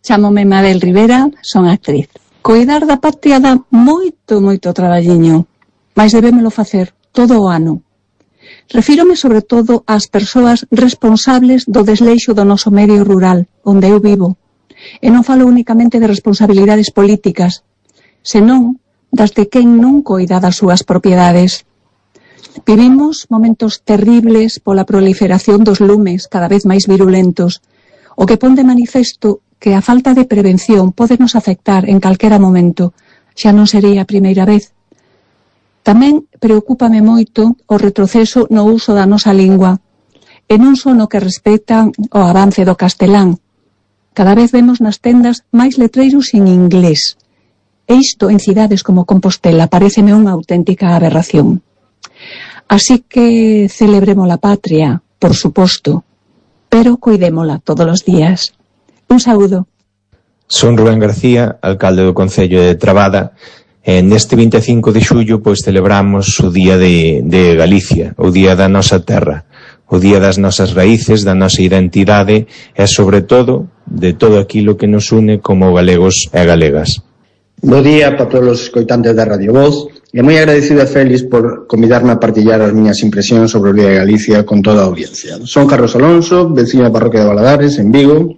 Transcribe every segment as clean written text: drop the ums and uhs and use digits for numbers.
Chámome Mabel Rivera, son actriz. Coidar da patria dá moito traballiño, mais debémolo facer todo o ano. Refírome sobre todo ás persoas responsables do desleixo do noso medio rural, onde eu vivo. E non falo únicamente de responsabilidades políticas, senón das de quen non coida das súas propiedades. Vivimos momentos terribles pola proliferación dos lumes cada vez máis virulentos, o que pon de manifesto que a falta de prevención pode nos afectar en calquera momento, xa non sería a primeira vez. Tamén preocúpame moito o retroceso no uso da nosa lingua, e non só no que respecta ao avance do castelán. Cada vez vemos nas tendas máis letreiros en inglés, e isto en cidades como Compostela paréceme unha auténtica aberración. Así que celebremos a patria, por suposto, pero cuidémola todos os días. Un saúdo. Son Rubén García, alcalde do Concello de Trabada. Neste 25 de xullo pois celebramos o Día de Galicia, o Día da nosa terra, o Día das nosas raíces, da nosa identidade e, sobre todo, de todo aquilo que nos une como galegos e galegas. Bo día para todos os escoitantes da Radio Voz e moi agradecido a Félix por convidarme a partillar as miñas impresións sobre o Día de Galicia con toda a audiencia. Son Carlos Alonso, veciño da parroquia de Valadares, en Vigo,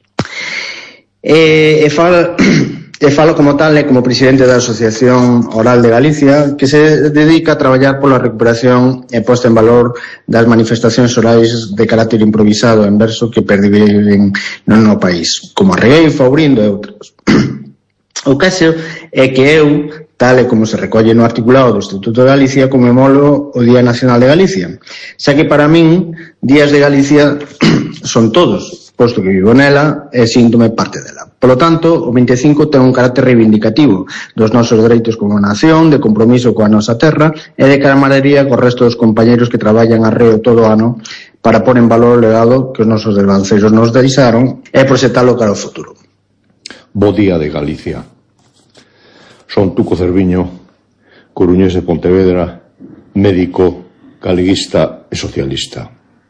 e falo como tal e como presidente da Asociación Oral de Galicia, que se dedica a traballar pola recuperación e posta en valor das manifestacións orais de carácter improvisado en verso que perviven no país, como a regueifa, o brindo e outros. O caso é que eu, tal e como se recolle no articulado do Estatuto de Galicia, comemoro o Día Nacional de Galicia, xa que para min días de Galicia son todos, posto que vivo nela e síntome parte dela. Polo tanto, o 25 ten un carácter reivindicativo dos nosos dereitos como nación, de compromiso coa nosa terra e de camaradería co resto dos compañeros que traballan arreo todo o ano para pôr en valor o legado que os nosos devanceiros nos deixaron e proxectalo cara ao futuro. Bo día de Galicia. Son Tuco Cerviño, coruñés de Pontevedra, médico, galeguista e socialista.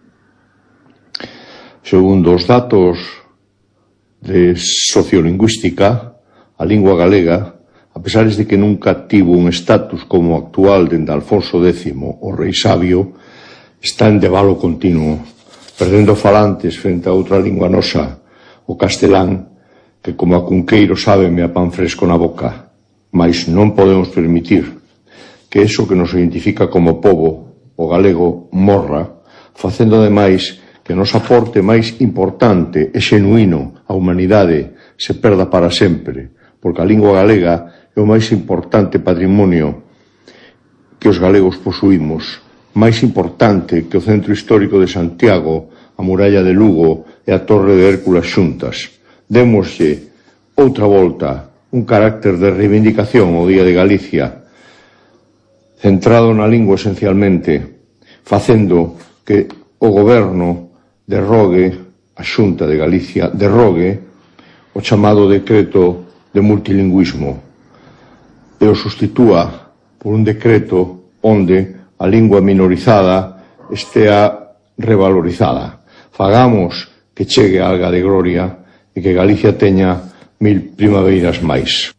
Segundo os datos de sociolingüística, a lingua galega, a pesar de que nunca tivo un estatus como actual dende Alfonso X, o rei sabio, está en debalo continuo, perdendo falantes frente a outra lingua nosa, o castelán, que como a cunqueiro sábeme a pan fresco na boca, mais non podemos permitir que eso que nos identifica como pobo, o galego, morra, facendo ademais que nos aporte máis importante e xenuíno a humanidade se perda para sempre, porque a lingua galega é o máis importante patrimonio que os galegos posuímos, máis importante que o centro histórico de Santiago, a muralla de Lugo e a torre de Hércules xuntas. Démoslle outra volta, un carácter de reivindicación ao Día de Galicia, centrado na lingua esencialmente, facendo que o goberno derrogue, a Xunta de Galicia derrogue o chamado decreto de multilingüismo e o sustitúa por un decreto onde a lingua minorizada estea revalorizada. Fagamos que chegue a alga de gloria e que Galicia teña 1000 primaveiras máis.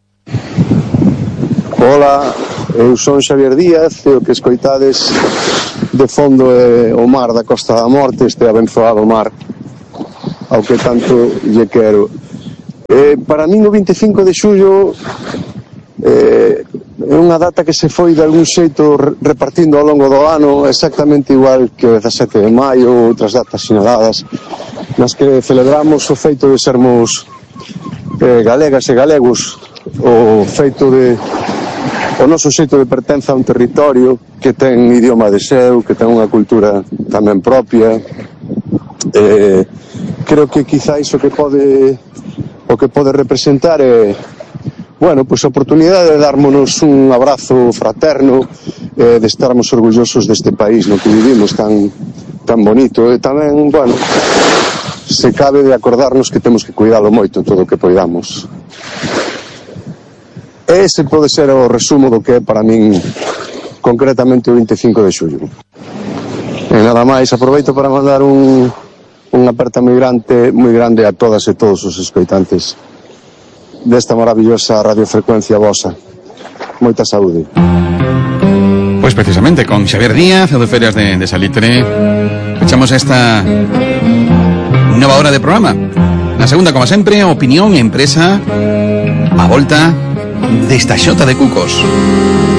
Ola, eu son Xavier Díaz e o que escoitades de fondo é o mar da Costa da Morte, este abenzoado mar ao que tanto lle quero. Para min o 25 de xullo é unha data que se foi de algún xeito repartindo ao longo do ano, exactamente igual que o 17 de maio ou outras datas sinaladas nas que celebramos o feito de sermos galegas e galegos, o feito de o noso xeito de pertenza a un territorio que ten idioma de seu, que ten unha cultura tamén propia. Creo que quizáis o que pode representar é, bueno, pois a oportunidade de dármonos un abrazo fraterno, de estarmos orgullosos deste país no que vivimos tan bonito, e tamén, bueno, se cabe de acordarnos que temos que cuidalo moito todo o que poidamos. Ese pode ser o resumo do que é para min concretamente o 25 de xullo. E nada máis, aproveito para mandar un aperta moi grande a todas e todos os escoitantes desta maravillosa radiofrecuencia vosa. Moita saúde. Pois precisamente con Xavier Díaz, o de Ferias de Salitre, echamos esta nova hora de programa. Na segunda, como sempre, opinión e empresa a volta desta xota de cucos.